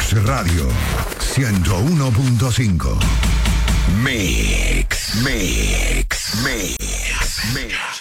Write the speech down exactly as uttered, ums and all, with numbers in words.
Mix Radio ciento uno punto cinco. Mix, Mix, Mix, Mix.